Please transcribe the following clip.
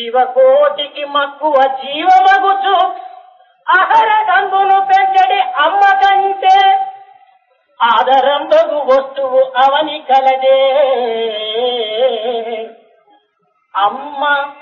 జీవకోటికి మక్కువ జీవమగుచు ఆహార గంగును పెంచడి అమ్మ కంటే ఆదరంబగు వస్తువు అవని కలదే. అమ్మ